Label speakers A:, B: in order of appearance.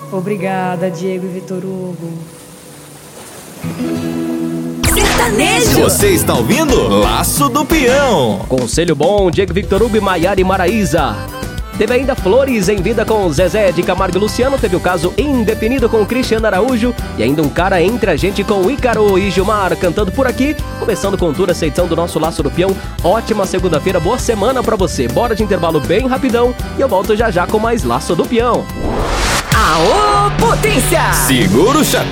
A: Obrigada, Diego e Vitor Hugo.
B: Sertanejo.
C: Você está ouvindo Laço do Peão.
D: Conselho bom, Diego, Victor Hugo e Maiara e Maraísa. Teve ainda Flores em Vida com Zezé de Camargo e Luciano. Teve o caso Indefinido com Cristiano Araújo. E ainda um cara entre a gente com Ícaro e Gilmar cantando por aqui. Começando com toda essa edição do nosso Laço do Peão. Ótima segunda-feira, boa semana pra você. Bora de intervalo bem rapidão e eu volto já já com mais Laço do Peão.
B: Aô, potência!
C: Segura o chapéu.